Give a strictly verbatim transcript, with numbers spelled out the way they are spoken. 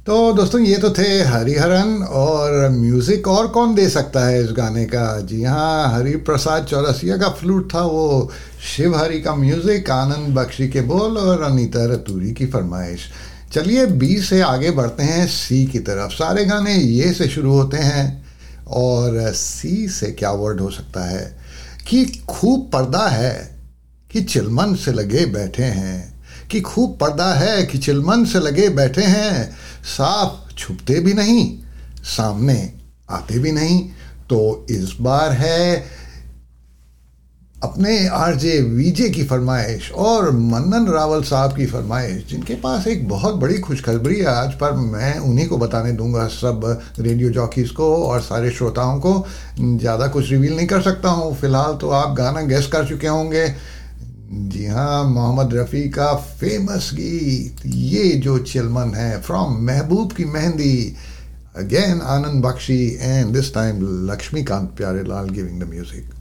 तो दोस्तों ये तो थे हरिहरन, और म्यूज़िक और कौन दे सकता है इस गाने का। जी हाँ, हरिप्रसाद चौरसिया का फ्लूट था वो, शिव हरि का म्यूज़िक, आनंद बख्शी के बोल और अनीता रतूरी की फरमाइश। चलिए बी से आगे बढ़ते हैं सी की तरफ। सारे गाने ये से शुरू होते हैं, और सी से क्या वर्ड हो सकता है कि खूब पर्दा है कि चिलमन से लगे बैठे हैं, कि खूब पर्दा है कि चिलमन से लगे बैठे हैं, साफ छुपते भी नहीं सामने आते भी नहीं। तो इस बार है अपने आरजे वीजे की फरमाइश और मन्नन रावल साहब की फरमाइश, जिनके पास एक बहुत बड़ी खुशखबरी है आज, पर मैं उन्हीं को बताने दूंगा, सब रेडियो जॉकीज़ को और सारे श्रोताओं को। ज़्यादा कुछ रिवील नहीं कर सकता हूँ फ़िलहाल, तो आप गाना गेस कर चुके होंगे। जी हाँ, मोहम्मद रफ़ी का फेमस गीत ये जो चिलमन है, फ्रॉम महबूब की mehndi, again Anand Bakshi, and this time Laxmikant Pyarelal giving the music.